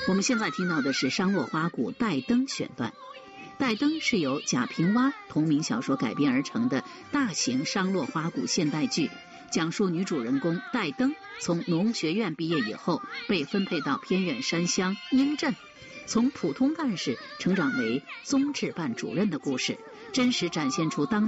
我们现在听到的是商洛花鼓带灯选段。带灯是由贾平凹同名小说改编而成的大型商洛花鼓现代剧，讲述女主人公带灯从农学院毕业以后，被分配到偏远山乡英镇，从普通干事成长为综治办主任的故事，真实展现出当